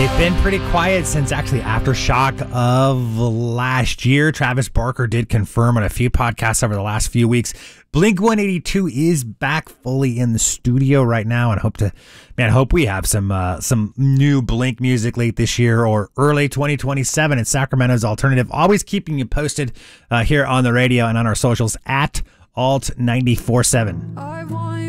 They've been pretty quiet since actually Aftershock of last year. Travis Barker did confirm on a few podcasts over the last few weeks. Blink-182 is back fully in the studio right now, and hope we have some new Blink music late this year or early 2027. It's Sacramento's Alternative. Always keeping you posted here on the radio and on our socials at Alt 94.7.